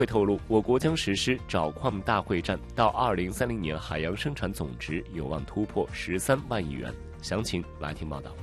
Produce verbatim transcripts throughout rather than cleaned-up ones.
会透露，我国将实施找矿大会战，到二零三零年海洋生产总值有望突破十三万亿元。详情来听报道。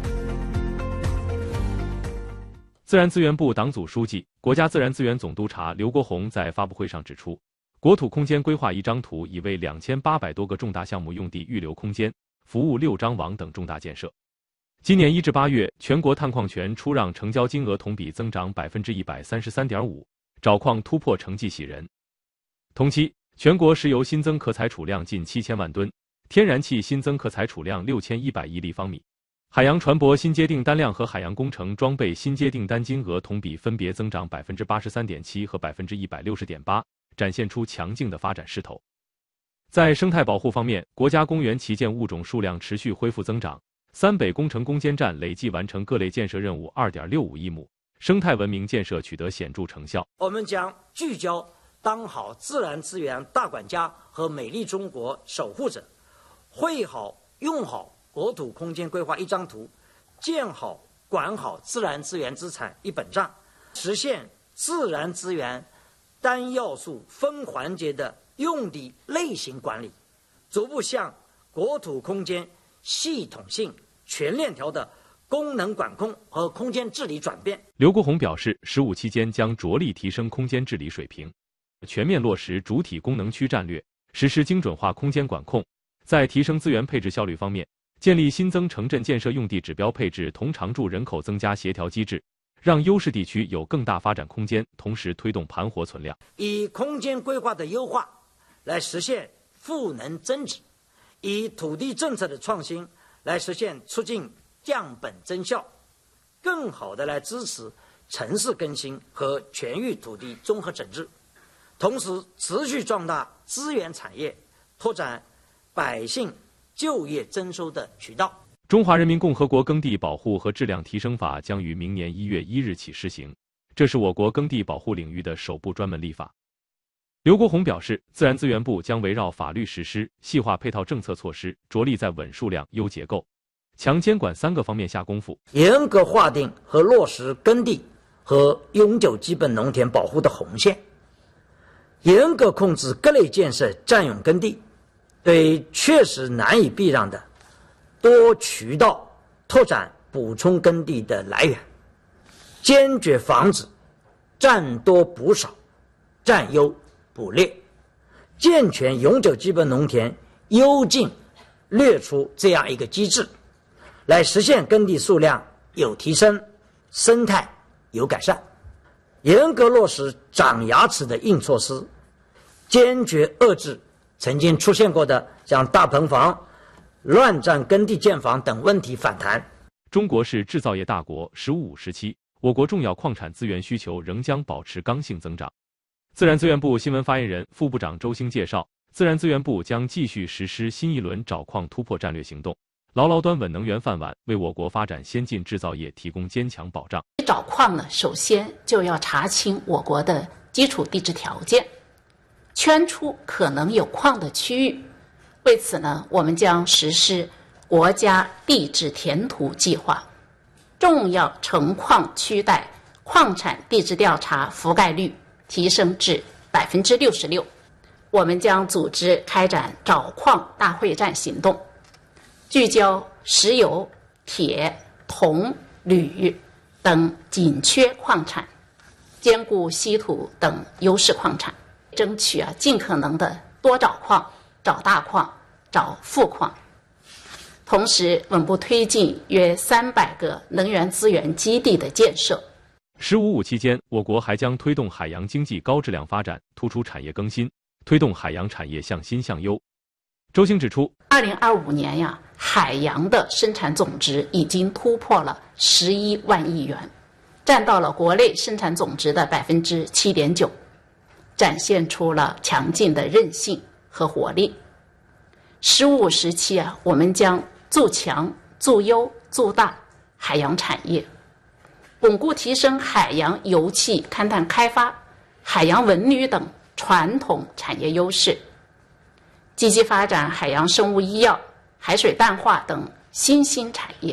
自然资源部党组书记、国家自然资源总督察刘国鸿在发布会上指出，国土空间规划一张图已为两千八百多个重大项目用地预留空间，服务六张网等重大建设。今年一至八月，全国探矿权出让成交金额同比增长百分之一百三十三点五，找矿突破成绩喜人。同期，全国石油新增可采储量近七千万吨，天然气新增可采储量六千一百亿立方米。海洋船舶新接订单量和海洋工程装备新接订单金额同比分别增长百分之八十三点七和百分之一百六十点八，展现出强劲的发展势头。在生态保护方面，国家公园旗舰物种数量持续恢复增长，三北工程攻坚战累计完成各类建设任务二点六五亿亩，生态文明建设取得显著成效。 我们将聚焦当好自然资源大管家和美丽中国守护者，会好用好国土空间规划一张图，建好管好自然资源资产一本账，实现自然资源单要素分环节的用地类型管理，逐步向国土空间系统性全链条的功能管控和空间治理转变。 刘国鸿表示，十五期间将着力提升空间治理水平，全面落实主体功能区战略，实施精准化空间管控。在提升资源配置效率方面，建立新增城镇建设用地指标配置同常住人口增加协调机制，让优势地区有更大发展空间，同时推动盘活存量。 以空间规划的优化来实现赋能增值，以土地政策的创新来实现促进降本增效，更好的来支持城市更新和全域土地综合整治，同时持续壮大资源产业，拓展百姓就业增收的渠道。 中华人民共和国耕地保护和质量提升法将于明年一月一日起施行，这是我国耕地保护领域的首部专门立法。刘国鸿表示，自然资源部将围绕法律实施、细化配套政策措施，着力在稳数量、优结构、强监管三个方面下功夫， 严格划定和落实耕地和永久基本农田保护的红线，严格控制各类建设占用耕地，对确实难以避让的多渠道拓展补充耕地的来源，坚决防止占多补少、占优补劣，健全永久基本农田优进略出这样一个机制，来实现耕地数量有提升，生态有改善。严格落实长牙齿的硬措施，坚决遏制曾经出现过的像大棚房、乱占耕地建房等问题反弹。 中国是制造业大国，十五五时期，我国重要矿产资源需求仍将保持刚性增长。自然资源部新闻发言人、副部长周兴介绍，自然资源部将继续实施新一轮找矿突破战略行动，牢牢端稳能源饭碗，为我国发展先进制造业提供坚强保障。 找矿呢，首先就要查清我国的基础地质条件，圈出可能有矿的区域。为此呢，我们将实施国家地质填图计划，重要成矿区带矿产地质调查覆盖率提升至百分之六十六。我们将组织开展找矿大会战行动，聚焦石油、铁、铜、铝等紧缺矿产，兼顾稀土等优势矿产，争取啊尽可能的多找矿、找大矿、找富矿。同时，稳步推进约三百个能源资源基地的建设。 十五五期间，我国还将推动海洋经济高质量发展，突出产业更新，推动海洋产业向新向优。周兴指出， 二零二五年呀，海洋的生产总值已经突破了十一万亿元，占到了国内生产总值的百分之七点九，展现出了强劲的韧性和活力。十五五时期啊，我们将筑强、筑优、筑大海洋产业，巩固提升海洋油气勘探开发、海洋文旅等传统产业优势，积极发展海洋生物医药、海水淡化等新兴产业，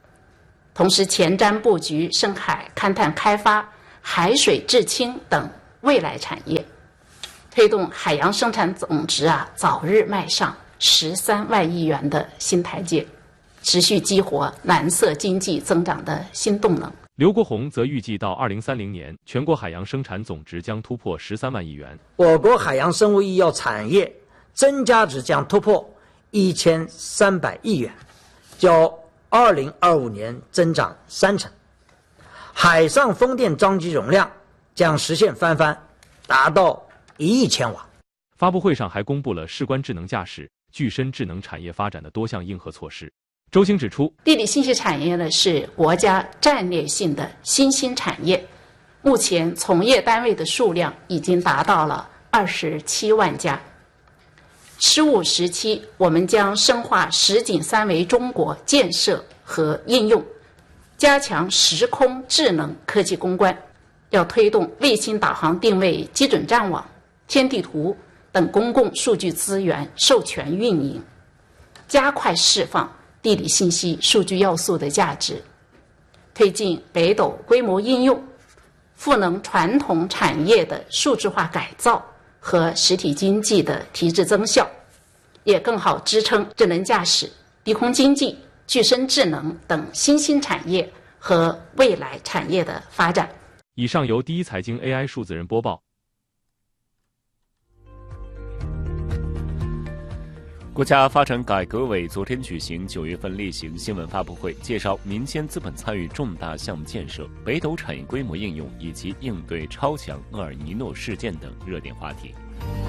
同时前瞻布局深海勘探开发、海水制氢等未来产业，推动海洋生产总值啊早日迈上十三万亿元的新台阶，持续激活蓝色经济增长的新动能。 刘国宏则预计到二零三零年，全国海洋生产总值将突破十三万亿元。 我国海洋生物医药产业增加值将突破一千三百亿元，较二零二五年增长三成。海上风电装机容量将实现翻番，达到一亿千瓦。 发布会上还公布了事关智能驾驶、具身智能产业发展的多项应和措施。周星指出， 地理信息产业呢是国家战略性的新兴产业，目前从业单位的数量已经达到了二十七万家。十五时期，我们将深化实景三维中国建设和应用，加强时空智能科技攻关，要推动卫星导航定位基准站网、天地图等公共数据资源授权运营，加快释放地理信息数据要素的价值，推进北斗规模应用，赋能传统产业的数字化改造和实体经济的提质增效，也更好支撑智能驾驶、低空经济、具身智能等新兴产业和未来产业的发展。 以上由第一财经 A I 数字人播报。 国家发展改革委昨天举行九月份例行新闻发布会，介绍民间资本参与重大项目建设、北斗产业规模应用以及应对超强厄尔尼诺事件等热点话题。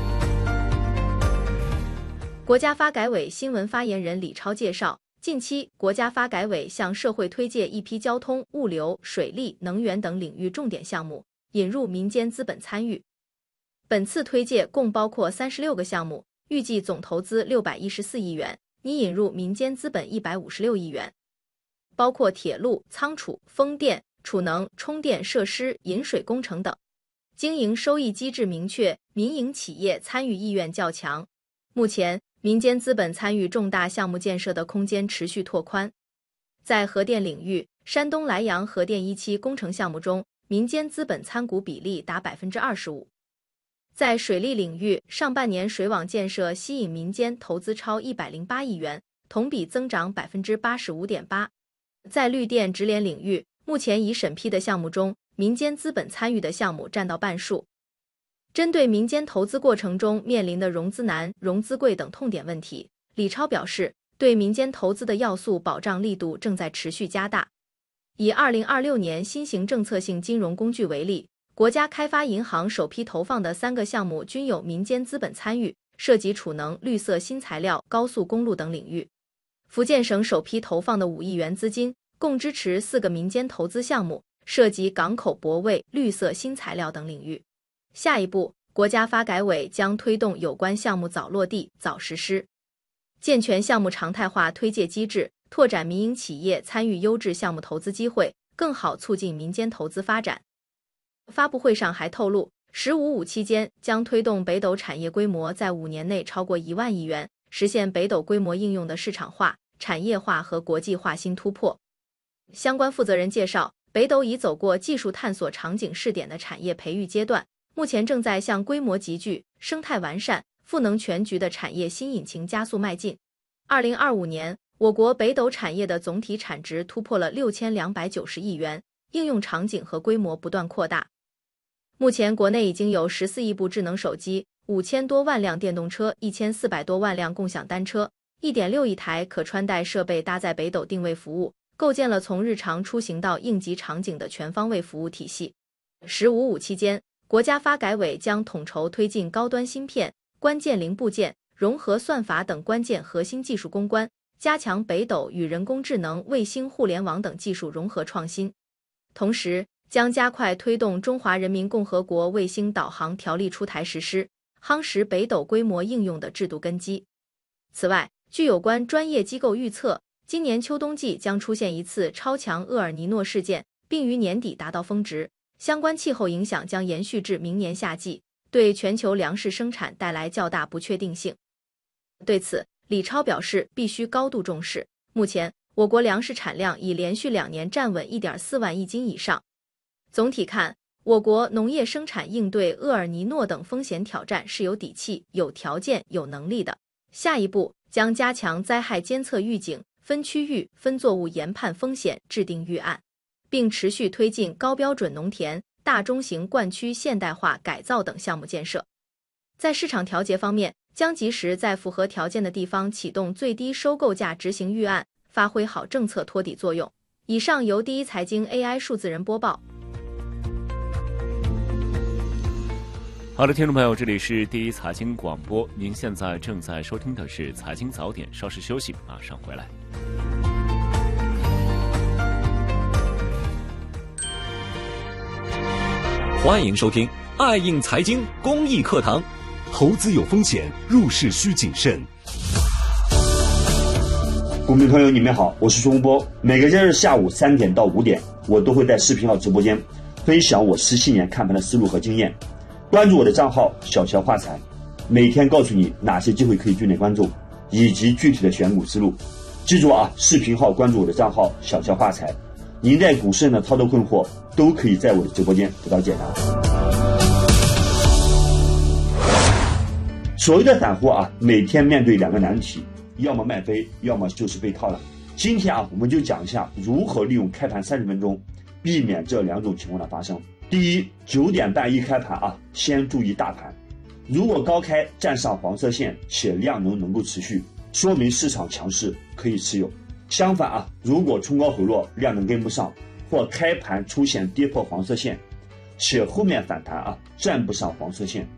国家发改委新闻发言人李超介绍，近期国家发改委向社会推介一批交通、物流、水利、能源等领域重点项目，引入民间资本参与。本次推介共包括三十六个项目，预计总投资六百一十四亿元，拟引入民间资本一百五十六亿元，包括铁路、仓储、风电、储能、充电设施、饮水工程等。经营收益机制明确，民营企业参与意愿较强。目前，民间资本参与重大项目建设的空间持续拓宽。在核电领域，山东莱阳核电一期工程项目中，民间资本参股比例达百分之二十五。在水利领域，上半年水网建设吸引民间投资超一百零八亿元，同比增长百分之八十五点八。在绿电直联领域，目前已审批的项目中，民间资本参与的项目占到半数。针对民间投资过程中面临的融资难、融资贵等痛点问题，李超表示，对民间投资的要素保障力度正在持续加大。以二零二六年新型政策性金融工具为例，国家开发银行首批投放的三个项目均有民间资本参与，涉及储能、绿色新材料、高速公路等领域。福建省首批投放的五亿元资金，共支持四个民间投资项目，涉及港口泊位、绿色新材料等领域。下一步，国家发改委将推动有关项目早落地、早实施，健全项目常态化推介机制，拓展民营企业参与优质项目投资机会，更好促进民间投资发展。发布会上还透露，十五五期间将推动北斗产业规模在五年内超过一万亿元，实现北斗规模应用的市场化、产业化和国际化新突破。相关负责人介绍，北斗已走过技术探索场景试点的产业培育阶段，目前正在向规模集聚、生态完善、赋能全局的产业新引擎加速迈进。二零二五年，我国北斗产业的总体产值突破了六千两百九十亿元，应用场景和规模不断扩大。目前国内已经有十四亿部智能手机、五千多万辆电动车、一千四百多万辆共享单车、一点六亿台可穿戴设备搭载北斗定位服务，构建了从日常出行到应急场景的全方位服务体系。十五五期间，国家发改委将统筹推进高端芯片、关键零部件、融合算法等关键核心技术攻关，加强北斗与人工智能、卫星互联网等技术融合创新。同时，将加快推动《中华人民共和国卫星导航条例》出台实施，夯实北斗规模应用的制度根基。此外，据有关专业机构预测，今年秋冬季将出现一次超强厄尔尼诺事件，并于年底达到峰值，相关气候影响将延续至明年夏季，对全球粮食生产带来较大不确定性。对此，李超表示必须高度重视。目前，我国粮食产量已连续两年站稳 一点四万亿斤以上。总体看， 我国农业生产应对厄尔尼诺等风险挑战是有底气、有条件、有能力的。下一步将加强灾害监测预警，分区域、分作物研判风险，制定预案，并持续推进高标准农田、大中型灌区现代化改造等项目建设。在市场调节方面，将及时在符合条件的地方启动最低收购价执行预案，发挥好政策托底作用。以上由第一财经 A I 数字人播报。 好的，听众朋友，这里是第一财经广播，您现在正在收听的是财经早点，稍事休息，马上回来。 欢迎收听爱应财经公益课堂， 投资有风险，入市需谨慎。 股民朋友，你们好，我是钟波。每个周日下午三点到五点，我都会在视频号直播间分享我十七年看盘的思路和经验。关注我的账号小乔发财，每天告诉你哪些机会可以重点关注，以及具体的选股思路。记住啊，视频号关注我的账号小乔发财，您在股市的操作困惑都可以在我的直播间得到解答。所谓的散户啊，每天面对两个难题，要么卖飞，要么就是被套了。今天啊，我们就讲一下如何利用开盘三十分钟，避免这两种情况的发生。第一，九点半一开盘啊，先注意大盘，如果高开站上黄色线且量能能够持续，说明市场强势，可以持有。相反啊，如果冲高回落，量能跟不上，或开盘出现跌破黄色线，且后面反弹啊站不上黄色线，